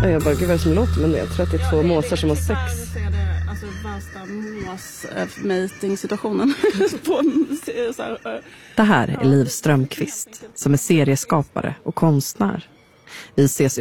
Jag bara, gud vad som låter, men det är 32 måsar som har sex. Alltså värsta mås-mating-situationen. Det här är Liv Strömqvist som är serieskapare och konstnär. Vi ses